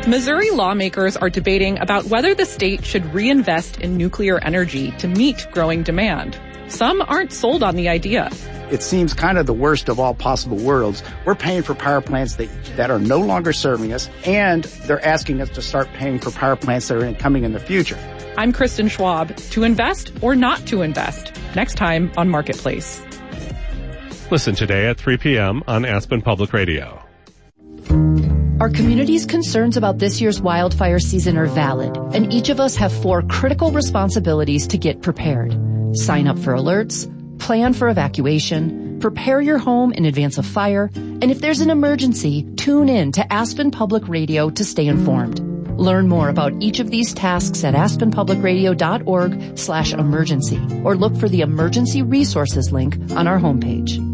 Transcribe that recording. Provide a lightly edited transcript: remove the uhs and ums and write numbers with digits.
Missouri lawmakers are debating about whether the state should reinvest in nuclear energy to meet growing demand. Some aren't sold on the idea. It seems kind of the worst of all possible worlds. We're paying for power plants that are no longer serving us, and they're asking us to start paying for power plants that are coming in the future. I'm Kristen Schwab. To invest or not to invest? Next time on Marketplace. Listen today at 3 p.m. on Aspen Public Radio. Our community's concerns about this year's wildfire season are valid, and each of us have 4 critical responsibilities to get prepared. Sign up for alerts, plan for evacuation, prepare your home in advance of fire, and if there's an emergency, tune in to Aspen Public Radio to stay informed. Learn more about each of these tasks at aspenpublicradio.org/emergency or look for the emergency resources link on our homepage.